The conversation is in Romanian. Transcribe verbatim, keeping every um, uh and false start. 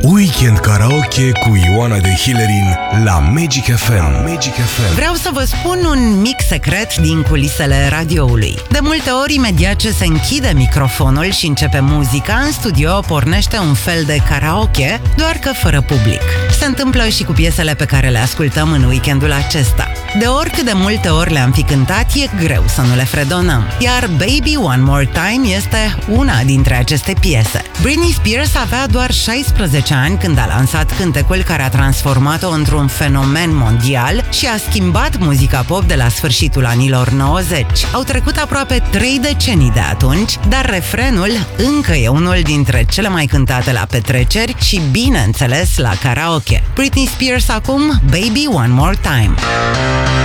Weekend Karaoke cu Ioana de Hillerin la Magic F M. Magic F M. Vreau să vă spun un mic secret din culisele radioului. De multe ori, imediat ce se închide microfonul și începe muzica, în studio pornește un fel de karaoke, doar că fără public. Se întâmplă și cu piesele pe care le ascultăm în weekendul acesta. De oricât de multe ori le-am fi cântat, e greu să nu le fredonăm. Iar Baby One More Time este una dintre aceste piese. Britney Spears avea doar șaisprezece ani când a lansat cântecul care a transformat-o într-un fenomen mondial și a schimbat muzica pop de la sfârșitul anilor nouăzeci. Au trecut aproape trei decenii de atunci, dar refrenul încă e unul dintre cele mai cântate la petreceri și, bineînțeles, la karaoke. Britney Spears acum, Baby One More Time.